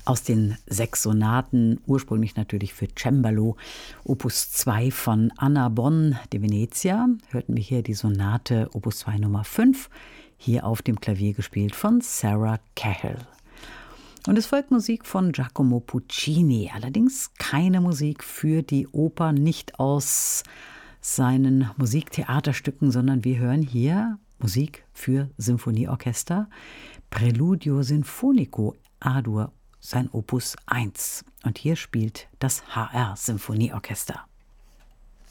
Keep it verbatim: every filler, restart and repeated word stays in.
Aus den sechs Sonaten, ursprünglich natürlich für Cembalo, Opus zwei von Anna Bonn de Venezia, hörten wir hier die Sonate Opus zwei Nummer fünf, hier auf dem Klavier gespielt von Sarah Cahill. Und es folgt Musik von Giacomo Puccini, allerdings keine Musik für die Oper, nicht aus seinen Musiktheaterstücken, sondern wir hören hier Musik für Symphonieorchester, Preludio Sinfonico A-Dur, sein Opus eins. Und hier spielt das H R Symphonieorchester.